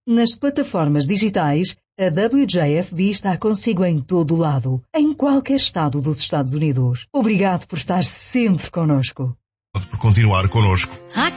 Nas plataformas digitais, a WJFD está consigo em todo o lado, em qualquer estado dos Estados Unidos. Obrigado por estar sempre connosco. Por continuar connosco.